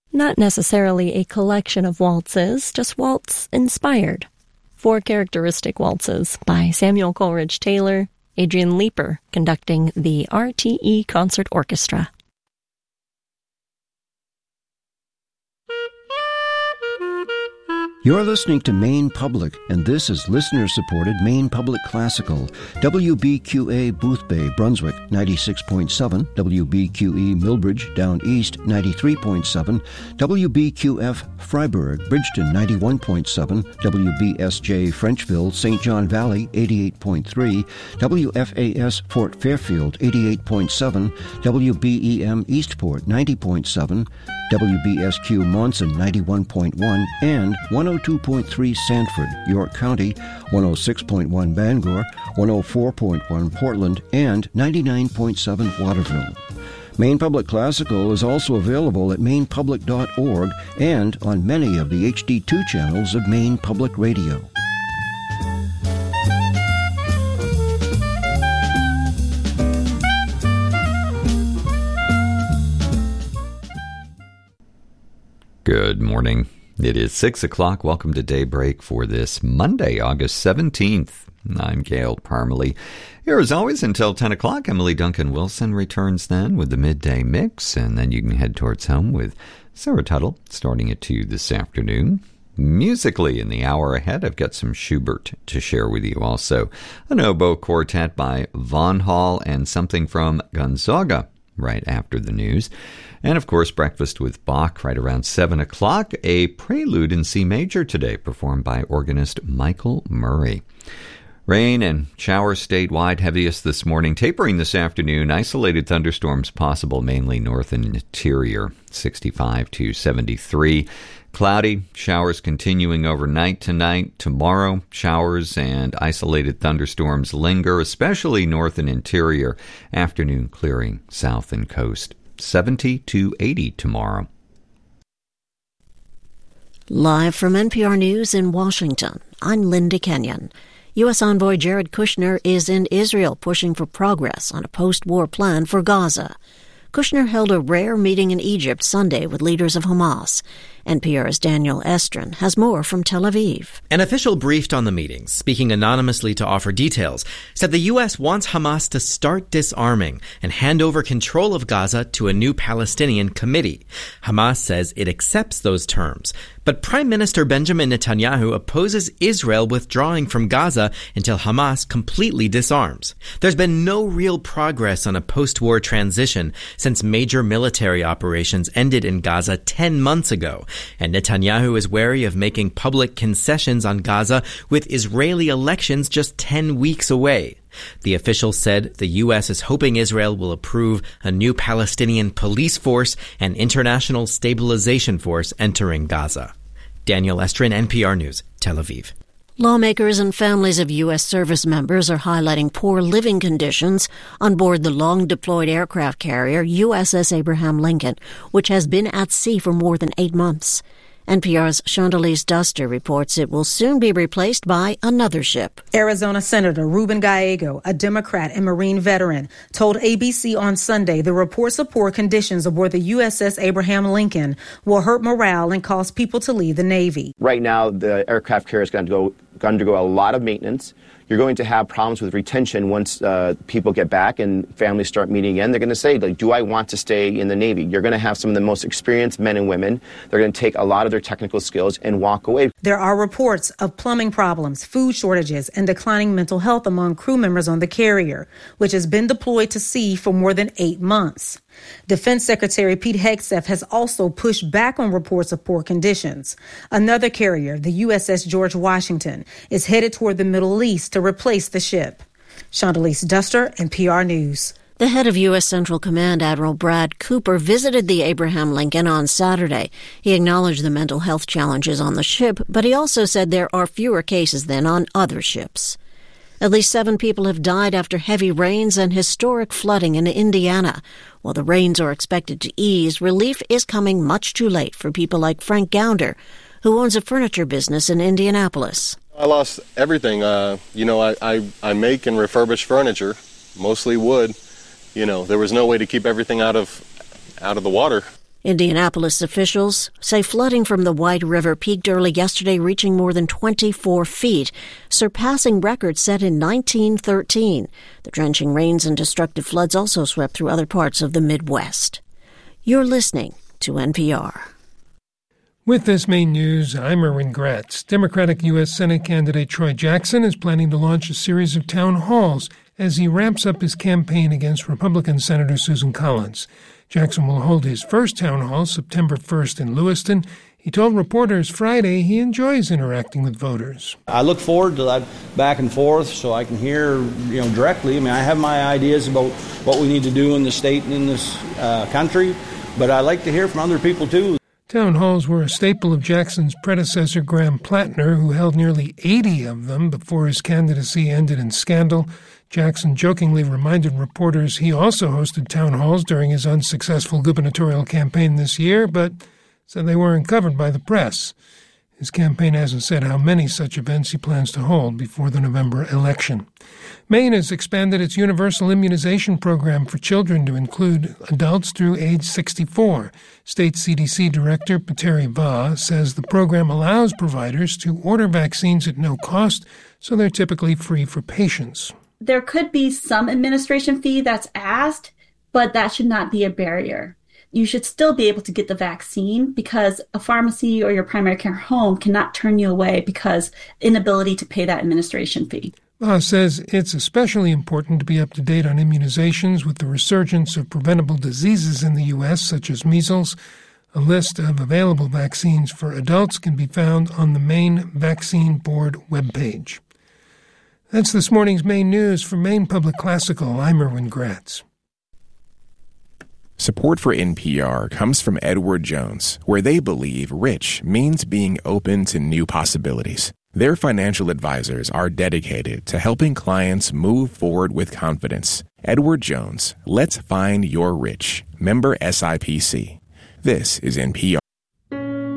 Not necessarily a collection of waltzes, just waltz-inspired. 4 characteristic waltzes by Samuel Coleridge Taylor, Adrian Leeper conducting the RTE Concert Orchestra. You're listening to Maine Public, and this is listener-supported Maine Public Classical. WBQA Boothbay, Brunswick, 96.7. WBQE Millbridge, Down East, 93.7. WBQF Freiburg, Bridgeton, 91.7. WBSJ Frenchville, St. John Valley, 88.3. WFAS Fort Fairfield, 88.7. WBEM Eastport, 90.7. WBSQ Monson, 91.1, and 102.3 Sanford, York County, 106.1 Bangor, 104.1 Portland, and 99.7 Waterville. Maine Public Classical is also available at mainepublic.org and on many of the HD2 channels of Maine Public Radio. Good morning. It is 6 o'clock. Welcome to Daybreak for this Monday, August 17th. I'm Gail Parmalee. Here as always until 10 o'clock. Emily Duncan Wilson returns then with the midday mix, and then you can head towards home with Sarah Tuttle starting at 2 this afternoon. Musically, in the hour ahead, I've got some Schubert to share with you also. An oboe quartet by Von Hall and something from Gonzaga right after the news. And, of course, Breakfast with Bach right around 7 o'clock. A prelude in C major today performed by organist Michael Murray. Rain and showers statewide, heaviest this morning. Tapering this afternoon. Isolated thunderstorms possible, mainly north and interior. 65 to 73. Cloudy, showers continuing overnight tonight. Tomorrow, showers and isolated thunderstorms linger, especially north and interior. Afternoon clearing south and coast. 70 to 80 tomorrow. Live from NPR News in Washington, I'm Linda Kenyon. U.S. Envoy Jared Kushner is in Israel pushing for progress on a post-war plan for Gaza. Kushner held a rare meeting in Egypt Sunday with leaders of Hamas. NPR's Daniel Estrin has more from Tel Aviv. An official briefed on the meeting, speaking anonymously to offer details, said the U.S. wants Hamas to start disarming and hand over control of Gaza to a new Palestinian committee. Hamas says it accepts those terms. But Prime Minister Benjamin Netanyahu opposes Israel withdrawing from Gaza until Hamas completely disarms. There's been no real progress on a post-war transition since major military operations ended in Gaza 10 months ago, and Netanyahu is wary of making public concessions on Gaza with Israeli elections just 10 weeks away. The official said the U.S. is hoping Israel will approve a new Palestinian police force and international stabilization force entering Gaza. Daniel Estrin, NPR News, Tel Aviv. Lawmakers and families of U.S. service members are highlighting poor living conditions on board the long-deployed aircraft carrier USS Abraham Lincoln, which has been at sea for more than 8 months. NPR's Chandalise Duster reports it will soon be replaced by another ship. Arizona Senator Ruben Gallego, a Democrat and Marine veteran, told ABC on Sunday the reports of poor conditions aboard the USS Abraham Lincoln will hurt morale and cause people to leave the Navy. Right now, the aircraft carrier is going to undergo a lot of maintenance. You're going to have problems with retention once people get back and families start meeting again. They're going to say, like, do I want to stay in the Navy? You're going to have some of the most experienced men and women. They're going to take a lot of their technical skills and walk away. There are reports of plumbing problems, food shortages, and declining mental health among crew members on the carrier, which has been deployed to sea for more than 8 months. Defense Secretary Pete Hegseth has also pushed back on reports of poor conditions. Another carrier, the USS George Washington, is headed toward the Middle East to replace the ship. Chandalise Duster, NPR News. The head of U.S. Central Command, Admiral Brad Cooper, visited the Abraham Lincoln on Saturday. He acknowledged the mental health challenges on the ship, but he also said there are fewer cases than on other ships. At least 7 people have died after heavy rains and historic flooding in Indiana. While the rains are expected to ease, relief is coming much too late for people like Frank Gounder, who owns a furniture business in Indianapolis. I lost everything. I make and refurbish furniture, mostly wood. There was no way to keep everything out of the water. Indianapolis officials say flooding from the White River peaked early yesterday, reaching more than 24 feet, surpassing records set in 1913. The drenching rains and destructive floods also swept through other parts of the Midwest. You're listening to NPR. With this main news, I'm Erwin Gratz. Democratic U.S. Senate candidate Troy Jackson is planning to launch a series of town halls as he ramps up his campaign against Republican Senator Susan Collins. Jackson will hold his first town hall September 1st in Lewiston. He told reporters Friday he enjoys interacting with voters. I look forward to that back and forth so I can hear, directly. I mean, I have my ideas about what we need to do in the state and in this country, but I like to hear from other people, too. Town halls were a staple of Jackson's predecessor, Graham Plattner, who held nearly 80 of them before his candidacy ended in scandal. Jackson jokingly reminded reporters he also hosted town halls during his unsuccessful gubernatorial campaign this year, but said they weren't covered by the press. His campaign hasn't said how many such events he plans to hold before the November election. Maine has expanded its universal immunization program for children to include adults through age 64. State CDC Director Pateri Vah says the program allows providers to order vaccines at no cost, so they're typically free for patients. There could be some administration fee that's asked, but that should not be a barrier. You should still be able to get the vaccine because a pharmacy or your primary care home cannot turn you away because inability to pay that administration fee. Vah says it's especially important to be up to date on immunizations with the resurgence of preventable diseases in the U.S., such as measles. A list of available vaccines for adults can be found on the Maine Vaccine Board webpage. That's this morning's Maine news. From Maine Public Classical, I'm Erwin Gratz. Support for NPR comes from Edward Jones, where they believe rich means being open to new possibilities. Their financial advisors are dedicated to helping clients move forward with confidence. Edward Jones, let's find your rich. Member SIPC. This is NPR.